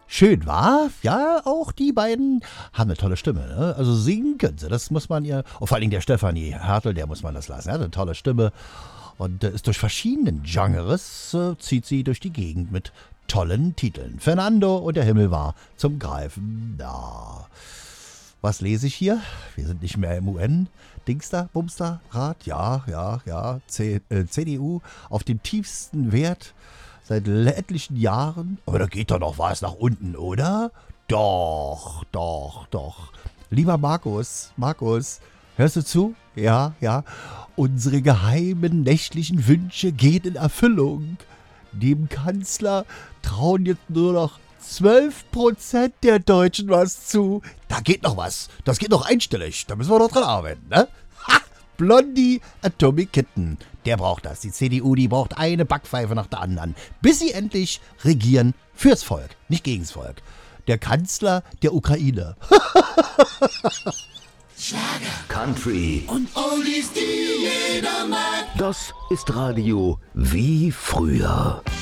Schön, war? Ja, auch die beiden haben eine tolle Stimme. Ne? Also singen können sie, das muss man ihr. Und vor allen Dingen der Stefanie Hertel, der muss man das lassen. Er hat eine tolle Stimme und ist durch verschiedenen Genres, zieht sie durch die Gegend mit tollen Titeln. Fernando und der Himmel war zum Greifen. Ja. Was lese ich hier? Wir sind nicht mehr im UN. Dingster, Bumster, Rat, ja. CDU auf dem tiefsten Wert seit etlichen Jahren. Aber da geht doch noch was nach unten, oder? Doch. Lieber Markus, hörst du zu? Ja. Unsere geheimen nächtlichen Wünsche gehen in Erfüllung. Dem Kanzler trauen jetzt nur noch 12% der Deutschen was zu. Da geht noch was. Das geht noch einstellig. Da müssen wir doch dran arbeiten, ne? Ha! Blondie Atomic Kitten. Der braucht das. Die CDU, die braucht eine Backpfeife nach der anderen. Bis sie endlich regieren fürs Volk, nicht gegens Volk. Der Kanzler der Ukraine. Schlager, Country und Oldies, die jeder mag. Das ist Radio wie früher.